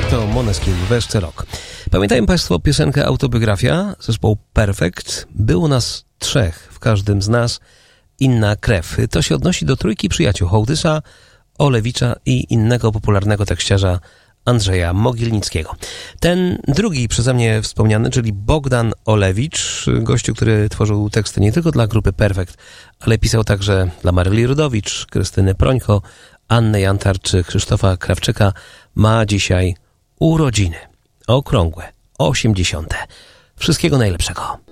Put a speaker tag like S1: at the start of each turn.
S1: to Måneskin, Weszce Rok. Pamiętają Państwo piosenkę Autobiografia? Zespół Perfekt. Było nas 3, w każdym z nas inna krew. To się odnosi do trójki przyjaciół Hołdysa, Olewicza i innego popularnego tekściarza Andrzeja Mogilnickiego. Ten drugi przeze mnie wspomniany, czyli Bogdan Olewicz, gościu, który tworzył teksty nie tylko dla grupy Perfekt, ale pisał także dla Maryli Rodowicz, Krystyny Prońko, Anny Jantar czy Krzysztofa Krawczyka, ma dzisiaj urodziny. Okrągłe, 80. Wszystkiego najlepszego.